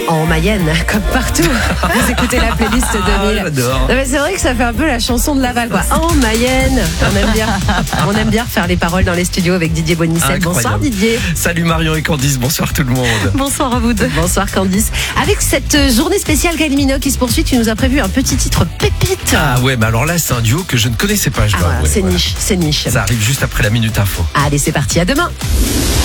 En Mayenne, comme partout. Vous écoutez la playlist 2000. J'adore. Non, mais c'est vrai que ça fait un peu la chanson de Laval, quoi. En Mayenne. On aime bien refaire les paroles dans les studios avec Didier Bonicel. Incroyable. Bonsoir Didier. Salut Marion et Candice, bonsoir tout le monde. Bonsoir à vous deux. Bonsoir Candice. Avec cette journée spéciale Kylie Minogue qui se poursuit, tu nous as prévu un petit titre pépite. Ah ouais, mais alors là c'est un duo que je ne connaissais pas, je dois voilà, avouer. c'est Voilà. niche, c'est niche. Ça arrive juste après la Minute Info. Allez, c'est parti, à demain.